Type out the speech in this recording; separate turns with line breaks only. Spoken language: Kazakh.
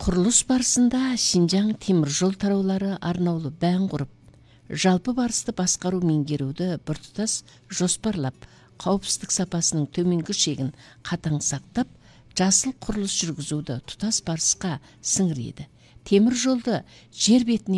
Құрылыс барысында Шинжаң темір жол тараулары арнаулы бән құрып, жалпы барысты басқару меңгеруді біртұтас жоспарлап, қауіпсіздік сапасының төменгі шегін қатаң сақтап, жасыл құрылыс жүргізуді тұтас барысқа сіңіреді. Темір жолды жер бетіне